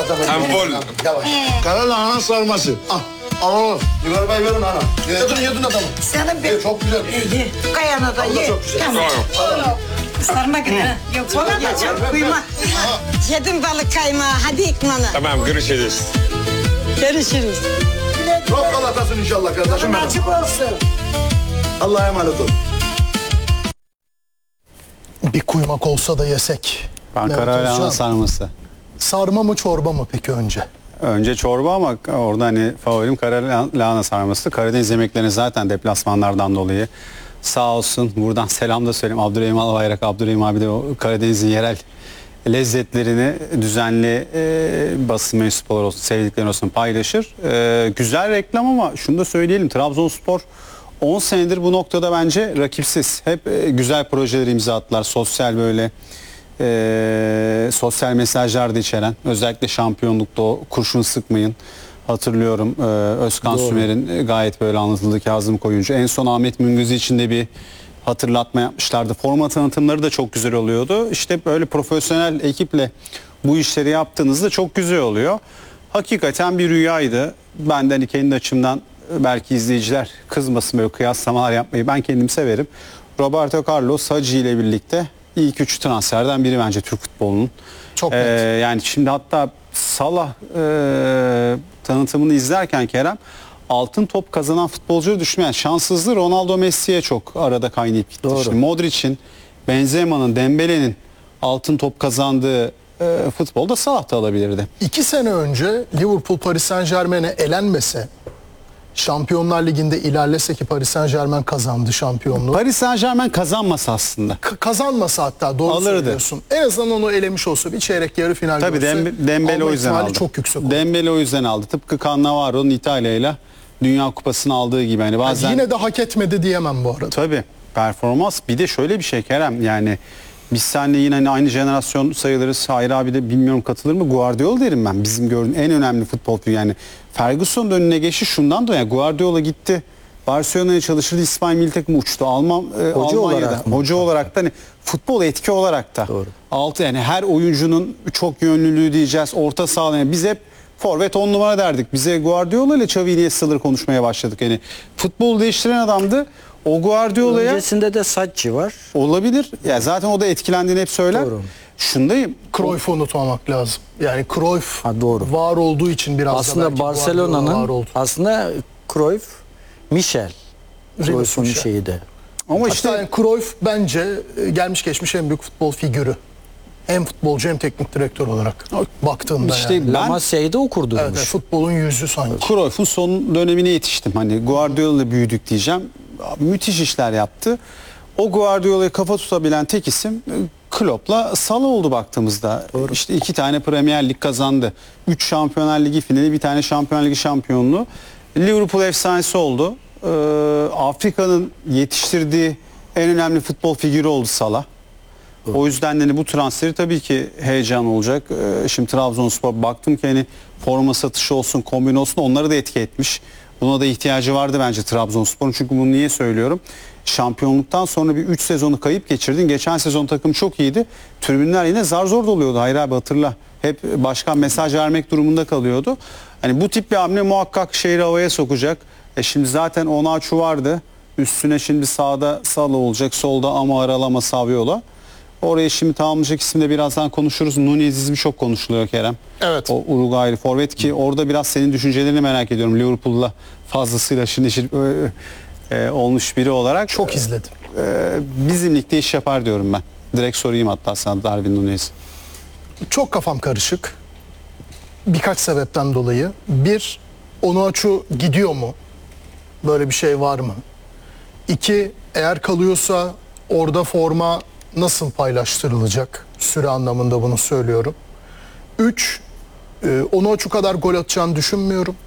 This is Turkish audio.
Sempol. Yavaş. Kara lahana sarması. Al. Al. Yuvar Bey verin ana. Yedin adamı. Sana bir... Çok güzel. Kayana da ye. Çok güzel. Tamam. Sarma gibi. Yok ona da çok kuyma. Yedim balık kaymağı. Hadi İkman'a. Tamam, görüşürüz. Görüşürüz. Çok kalatasın inşallah kardeşim benim. Açık olsun. Allah'a emanet ol. Bir kuymak olsa da yesek. Ben Mehmet kara lahana Özcan, sarması. Sarma mı çorba mı peki önce? Önce çorba ama orada hani favorim kara lahana sarması. Karadeniz yemeklerini zaten deplasmanlardan dolayı sağ olsun. Buradan selam da söyleyeyim. Abdurrahim Albayrak, Abdurrahim abi de o Karadeniz'in yerel lezzetlerini düzenli basın mensupları olsun, sevdikleri olsun paylaşır. Güzel reklam ama şunu da söyleyelim. Trabzonspor 10 senedir bu noktada bence rakipsiz. Hep güzel projeler imza attılar. Sosyal böyle sosyal mesajlar da içeren, özellikle şampiyonlukta o kurşun sıkmayın. Hatırlıyorum Özkan Sümer'in gayet böyle anlatıldığı, Kazım Koyuncu. En son Ahmet Mingözi için de bir hatırlatma yapmışlardı. Forma tanıtımları da çok güzel oluyordu. İşte böyle profesyonel ekiple bu işleri yaptığınızda çok güzel oluyor. Hakikaten bir rüyaydı. Benden kendi açımdan, belki izleyiciler kızmasın böyle kıyaslamalar yapmayı, ben kendim severim. Roberto Carlos Hacı ile birlikte ilk 3 transferden biri bence Türk futbolunun. Çok net. Yani şimdi hatta Salah tanıtımını izlerken Kerem, altın top kazanan futbolcuyu düşünmeyen şanssızlığı Ronaldo Messi'ye çok arada kaynayıp gitti. Şimdi Modric'in, Benzema'nın, Dembele'nin altın top kazandığı futbolda Salah da alabilirdi. 2 sene önce Liverpool Paris Saint-Germain'e elenmese, Şampiyonlar Ligi'nde ilerlese ki Paris Saint-Germain kazandı şampiyonluğu. Paris Saint-Germain kazanmasa aslında. Kazanmasa hatta doğru Alırdı. söylüyorsun. En azından onu elemiş olsa bir çeyrek yarı final Tabii görse Dembele alma o yüzden ihtimali aldı. çok yüksek olur. Dembele o yüzden aldı. Tıpkı Cannavaro'nun İtalya'yla Dünya Kupası'nı aldığı gibi. Hani bazen Yine de hak etmedi diyemem bu arada. tabii performans, bir de şöyle bir şey Kerem, yani biz seninle yine hani aynı jenerasyon sayılırız. Hayır abi de bilmiyorum katılır mı? Guardiola derim ben. Bizim gördüğüm en önemli futbol yani. Ferguson'un önüne geçti şundan dolayı. Guardiola gitti. Barcelona'ya çalışırdı. İspanya milli takımı uçtu. Almanya'da. Hoca olarak da hani futbol etki olarak da. Doğru. Altı yani her oyuncunun çok yönlülüğü diyeceğiz. Orta saha. Yani biz hep forvet 10 numara derdik. Bize Guardiola ile Xavi Iniesta'ları konuşmaya başladık. Yani futbolu değiştiren adamdı. O Guardiola'ya Öncesinde de Sacchi var. olabilir. Ya zaten o da etkilendiğini hep söyler. Doğru. Şundayım. Cruyff'u unutmamak lazım. Yani Cruyff Doğru. var olduğu için biraz da Aslında belki Guardiola var Barcelona'nın oldu. aslında Cruyff, Michel. Cruyff'un Michel. şeyi de. Ama Hatta işte yani Cruyff bence gelmiş geçmiş en büyük futbol figürü. Hem futbolcu hem teknik direktör olarak baktığımda İşte yani. ben La Masia'yı da o Evet, kurdurmuş. futbolun yüzü sanki. Cruyff'un son dönemine yetiştim. Hani Guardiola'yla büyüdük diyeceğim. Müthiş işler yaptı. O Guardiola'ya kafa tutabilen tek isim Klopp'la Salah oldu baktığımızda. İşte 2 tane Premier Lig kazandı. 3 Şampiyonlar Ligi finali, bir tane Şampiyonlar Ligi şampiyonluğu. Liverpool efsanesi oldu. Afrika'nın yetiştirdiği en önemli futbol figürü oldu Salah. O yüzden de hani bu transferi tabii ki heyecan olacak. Şimdi Trabzonspor baktım ki hani forma satışı olsun, kombin olsun, onları da etki etmiş. Buna da ihtiyacı vardı bence Trabzonspor'un. Çünkü bunu niye söylüyorum? Şampiyonluktan sonra bir 3 sezonu kayıp geçirdin. Geçen sezon takım çok iyiydi. Tribünler yine zar zor doluyordu. Hayır abi hatırla. Hep başkan mesaj vermek durumunda kalıyordu. Hani bu tip bir hamle muhakkak şehri havaya sokacak. Şimdi zaten Onaçu vardı. Üstüne şimdi sağda Salah olacak. Solda Amara, Lama, Saviola. Oraya şimdi tamamlayacak isimde birazdan konuşuruz. Nunez ismi çok konuşuluyor Kerem. Evet. O Uruguaylı forvet ki orada biraz senin düşüncelerini merak ediyorum. Liverpool'la fazlasıyla şimdi olmuş biri olarak. Çok izledim. Bizim ligde iş yapar diyorum ben. Direkt sorayım hatta sana Darwin Nunez. Çok kafam karışık. Birkaç sebepten dolayı. Bir, Onuachu gidiyor mu? Böyle bir şey var mı? İki, eğer kalıyorsa orada forma nasıl paylaştırılacak? Süre anlamında bunu söylüyorum. Üç, Onuachu kadar gol atacağını düşünmüyorum.